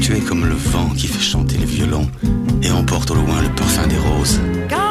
Tu es comme le vent qui fait chanter les violons et emporte au loin le parfum des roses.